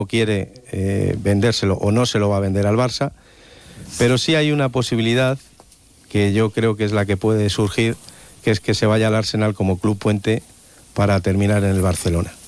quiere vendérselo o no se lo va a vender al Barça, pero sí hay una posibilidad que yo creo que es la que puede surgir, que es que se vaya al Arsenal como club puente para terminar en el Barcelona.